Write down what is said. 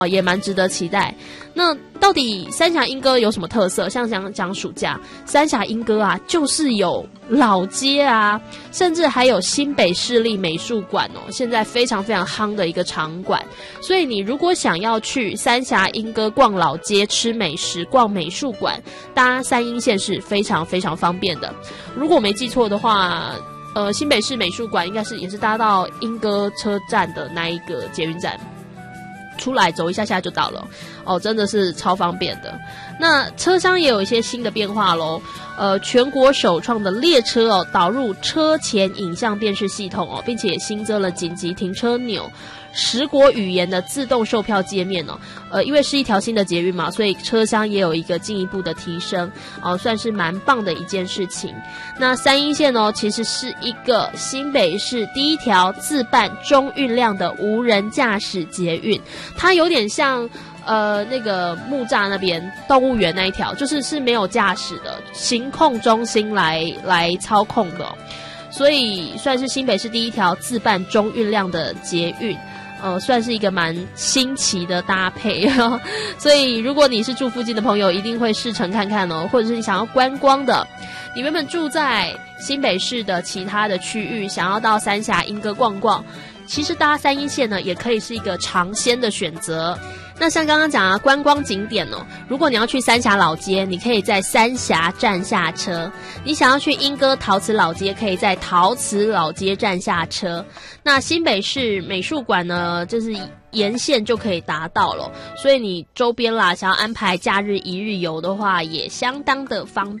也蛮值得期待。那到底三峡莺歌有什么特色？像讲暑假，三峡莺歌啊，就是有老街啊，甚至还有新北市立美术馆哦，现在非常非常夯的一个场馆。所以你如果想要去三峡莺歌逛老街、吃美食、逛美术馆，搭三鶯线是非常非常方便的。如果我没记错的话，新北市美术馆应该也是搭到莺歌车站的那一个捷运站。出来走一下下就到了哦，真的是超方便的。那车厢也有一些新的变化咯，全国首创的列车哦，导入车前影像辨识系统哦，并且也新增了紧急停车钮，10国语言的自动售票界面哦。因为是一条新的捷运嘛，所以车厢也有一个进一步的提升哦，算是蛮棒的一件事情。那三鶯线哦，其实是一个新北市第一条自办中运量的无人驾驶捷运，它有点像那个木栅那边动物园那一条，是没有驾驶的，行控中心来操控的哦，所以算是新北市第一条自办中运量的捷运。算是一个蛮新奇的搭配哦，所以如果你是住附近的朋友，一定会试乘看看哦，或者是你想要观光的，你原本住在新北市的其他的区域，想要到三峡莺歌逛逛，其实搭三鶯线呢，也可以是一个尝鲜的选择。那像刚刚讲啊，观光景点哦，如果你要去三峡老街，你可以在三峡站下车；你想要去莺歌陶瓷老街，可以在陶瓷老街站下车。那新北市美术馆呢，就是沿线就可以达到了，所以你周边啦，想要安排假日一日游的话，也相当的方便。